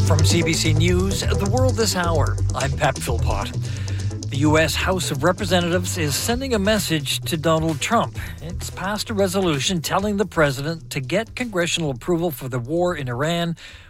From CBC News, The World This Hour, I'm Pat Philpott. The U.S. House of Representatives is sending a message to Donald Trump. It's passed a resolution telling the president to get congressional approval for the war in Iran,